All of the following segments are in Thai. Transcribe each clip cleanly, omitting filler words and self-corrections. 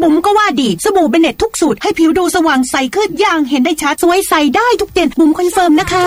บุ๋มก็ว่าดีสบู่เบเน็ตทุกสูตรให้ผิวดูสว่างใสขึ้นอย่างเห็นได้ชัดสวยใสได้ทุกเดือนบุ๋มคอนเฟิร์มนะคะ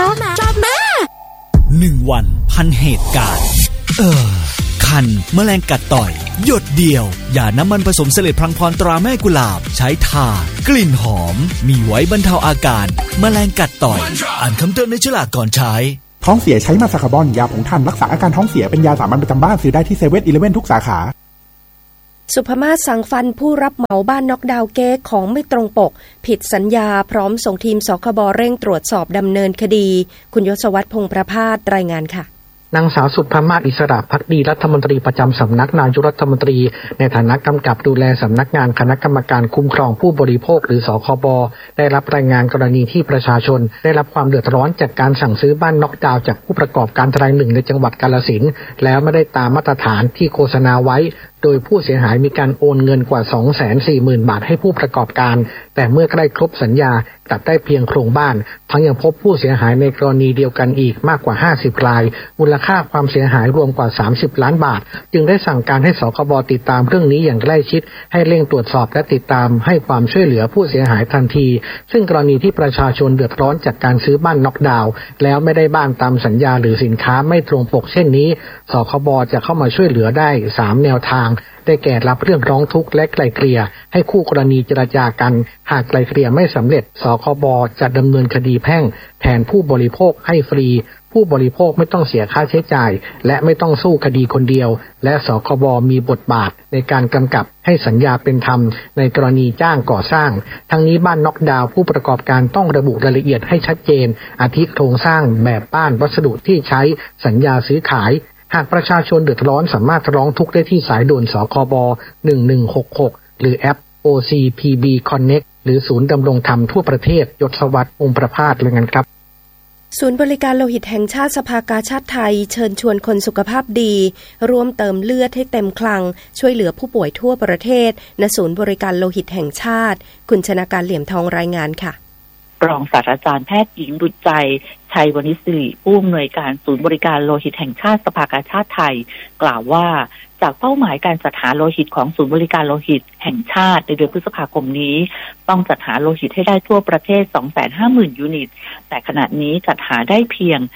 1 วันพันเหตุการณ์คันแมลงกัดต่อยหยดเดียวยาน้ำมันผสมเสลดพลังพรตราแม่กุหลาบใช้ทากลิ่นหอมมีไว้บรรเทาอาการแมลงกัดต่อยอ่านคำเตือนในฉลากก่อนใช้ท้องเสียใช้มาซาคาบอนยาผงทันรักษาอาการท้องเสียเป็นยาสามัญประจำบ้านซื้อได้ที่7-Eleven ทุกสาขาสุภมาศสังฟันผู้รับเหมาบ้านน็อกดาวน์เก๊กของไม่ตรงปกผิดสัญญาพร้อมส่งทีมสคบเร่งตรวจสอบดำเนินคดีคุณยศวัฒน์พงษ์ประภาสรายงานค่ะนางสาวสุภมาศอิสระภักดีรัฐมนตรีประจำสำนักนายกรัฐมนตรีในฐานะกำกับดูแลสำนักงานคณะกรรมการคุ้มครองผู้บริโภคหรือสคบได้รับรายงานกรณีที่ประชาชนได้รับความเดือดร้อนจากการสั่งซื้อบ้านน็อกดาวน์จากผู้ประกอบการรายหนึ่งในจังหวัดกาฬสินธุ์แล้วไม่ได้ตามมาตรฐานที่โฆษณาไว้โดยผู้เสียหายมีการโอนเงินกว่า 240,000 บาทให้ผู้ประกอบการแต่เมื่อใกล้ครบสัญญากลับได้เพียงโครงบ้านทั้งยังพบผู้เสียหายในกรณีเดียวกันอีกมากกว่า50รายมูลค่าความเสียหายรวมกว่า30ล้านบาทจึงได้สั่งการให้สคบติดตามเรื่องนี้อย่างใกล้ชิดให้เร่งตรวจสอบและติดตามให้ความช่วยเหลือผู้เสียหายทันทีซึ่งกรณีที่ประชาชนเดือดร้อนจากการซื้อบ้านน็อกดาวน์แล้วไม่ได้บ้านตามสัญญาหรือสินค้าไม่ตรงปกเช่นนี้สคบจะเข้ามาช่วยเหลือได้3แนวทางได้แก่รับเรื่องร้องทุกข์และไกล่เกลี่ยให้คู่กรณีเจรจากันหากไกล่เกลี่ยไม่สำเร็จสคบจะดำเนินคดีแพ่งแทนผู้บริโภคให้ฟรีผู้บริโภคไม่ต้องเสียค่าใช้จ่ายและไม่ต้องสู้คดีคนเดียวและสคบมีบทบาทในการกำกับให้สัญญาเป็นธรรมในกรณีจ้างก่อสร้างทั้งนี้บ้านน็อกดาวน์ผู้ประกอบการต้องระบุรายละเอียดให้ชัดเจนอาทิโครงสร้างแบบบ้านวัสดุที่ใช้สัญญาซื้อขายหากประชาชนเดือดร้อนสามารถร้องทุกข์ได้ที่สายด่วนสคบ1166หรือแอป OCPB Connect หรือศูนย์ดำรงธรรมทั่วประเทศยศวัฒน์องค์ประภาสรายงานครับศูนย์บริการโลหิตแห่งชาติสภากาชาดไทยเชิญชวนคนสุขภาพดีร่วมเติมเลือดให้เต็มคลังช่วยเหลือผู้ป่วยทั่วประเทศณศูนย์บริการโลหิตแห่งชาติคุณชนาการเหลี่ยมทองรายงานค่ะรองศาสตราจารย์แพทย์หญิงบุญใจชัยวณิชศิริผู้อำนวยการศูนย์บริการโลหิตแห่งชาติสภากาชาดไทยกล่าวว่าจากเป้าหมายการจัดหาโลหิตของศูนย์บริการโลหิตแห่งชาติในเดือนพฤษภาคมนี้ต้องจัดหาโลหิตให้ได้ทั่วประเทศ 250,000 ยูนิตแต่ขณะนี้จัดหาได้เพียง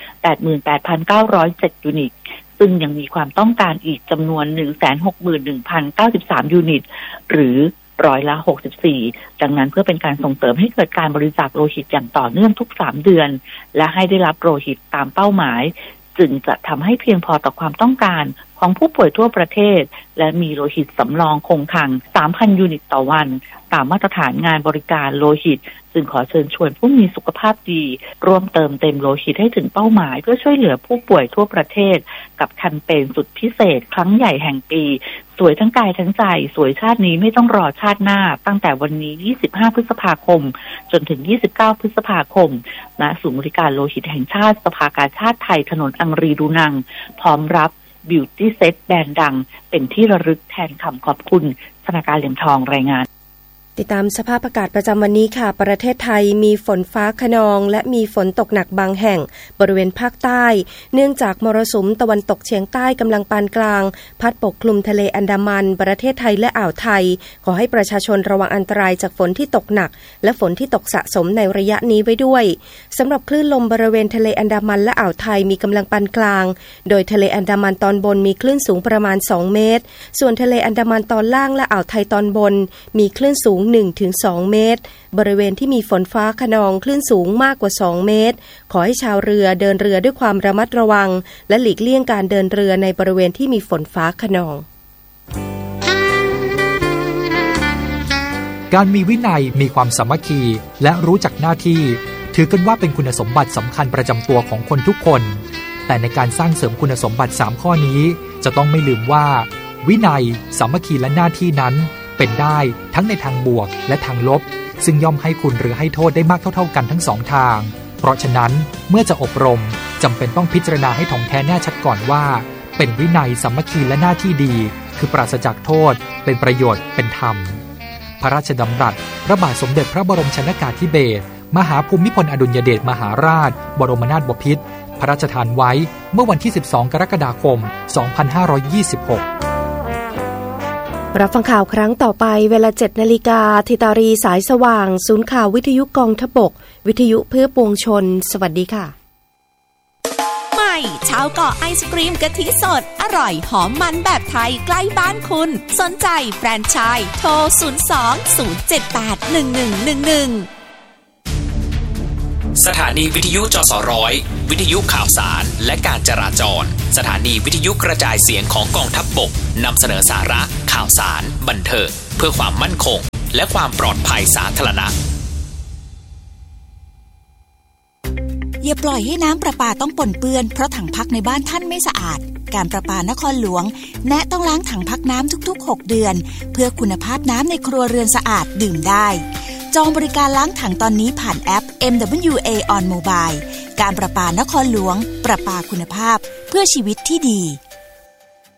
88,907 ยูนิตซึ่งยังมีความต้องการอีกจำนวน 161,093 ยูนิตหรือ64%ดังนั้นเพื่อเป็นการส่งเสริมให้เกิดการบริจาคโลหิตอย่างต่อเนื่องทุก3เดือนและให้ได้รับโลหิตตามเป้าหมายจึงจะทำให้เพียงพอต่อความต้องการของผู้ป่วยทั่วประเทศและมีโลหิตสำรองคงคลัง 3,000 ยูนิตต่อวันตามมาตรฐานงานบริการโลหิตจึงขอเชิญชวนผู้มีสุขภาพดีร่วมเติมเต็มโลหิตให้ถึงเป้าหมายเพื่อช่วยเหลือผู้ป่วยทั่วประเทศกับแคมเปญสุดพิเศษครั้งใหญ่แห่งปีสวยทั้งกายทั้งใจสวยชาตินี้ไม่ต้องรอชาติหน้าตั้งแต่วันนี้25พฤษภาคมจนถึง29พฤษภาคมณศูนย์บริการโลหิตแห่งชาติสภากาชาดไทยถนนอังรีดูนังพร้อมรับบิวตี้เซตแบรนด์ดังเป็นที่ระลึกแทนคำขอบคุณธนาคารเหลี่ยมทองรายงานติดตามสภาพอากาศประจำวันนี้ค่ะประเทศไทยมีฝนฟ้าคะนองและมีฝนตกหนักบางแห่งบริเวณภาคใต้เนื่องจากมรสุมตะวันตกเฉียงใต้กำลังปานกลางพัดปกคลุมทะเลอันดามันประเทศไทยและอ่าวไทยขอให้ประชาชนระวังอันตรายจากฝนที่ตกหนักและฝนที่ตกสะสมในระยะนี้ไว้ด้วยสำหรับคลื่นลมบริเวณทะเลอันดามันและอ่าวไทยมีกำลังปานกลางโดยทะเลอันดามันตอนบนมีคลื่นสูงประมาณ2เมตรส่วนทะเลอันดามันตอนล่างและอ่าวไทยตอนบนมีคลื่นสูง 1-2 เมตรบริเวณที่มีฝนฟ้าคะนองคลื่นสูงมากกว่า2เมตรขอให้ชาวเรือเดินเรือด้วยความระมัดระวังและหลีกเลี่ยงการเดินเรือในบริเวณที่มีฝนฟ้าคะนองการมีวินัยมีความสามัคคีและรู้จักหน้าที่ถือกันว่าเป็นคุณสมบัติสำคัญประจำตัวของคนทุกคนแต่ในการสร้างเสริมคุณสมบัติ3ข้อนี้จะต้องไม่ลืมว่าวินัยสามัคคีและหน้าที่นั้นเป็นได้ทั้งในทางบวกและทางลบซึ่งย่อมให้คุณหรือให้โทษได้มากเท่าๆกันทั้ง2ทางเพราะฉะนั้นเมื่อจะอบรมจำเป็นต้องพิจารณาให้ถ่องแท้แน่ชัดก่อนว่าเป็นวินัยสามัคคีและหน้าที่ดีคือปราศจากโทษเป็นประโยชน์เป็นธรรมพระราชดำรัสพระบาทสมเด็จพระบรมชนกาธิเบศรมหาภูมิพลอดุลยเดชมหาราชบรมนาถบพิตรพระราชทานไว้เมื่อวันที่12กรกฎาคม2526 รับฟังข่าวครั้งต่อไปเวลา 7 นาฬิกาธิตารีสายสว่างศูนย์ข่าววิทยุกองทพบกวิทยุเพื่อปวงชนสวัสดีค่ะใหม่ชาวเกาะไอศกรีมกะทิสดอร่อยหอมมันแบบไทยใกล้บ้านคุณสนใจแฟรนไชส์โทร02-078-1111 สถานีวิทยุจสร้อยวิทยุข่าวสารและการจราจรสถานีวิทยุกระจายเสียงของกองทัพบกนำเสนอสาระข่าวสารบันเทิงเพื่อความมั่นคงและความปลอดภัยสาธารณะอย่าปล่อยให้น้ำประปาต้องปนเปื้อนเพราะถังพักในบ้านท่านไม่สะอาดการประปานครหลวงแนะต้องล้างถังพักน้ำทุกๆ6เดือนเพื่อคุณภาพน้ำในครัวเรือนสะอาดดื่มได้จองบริการล้างถังตอนนี้ผ่านแอป MWA on Mobile การประปานครหลวงประปาคุณภาพเพื่อชีวิตที่ดี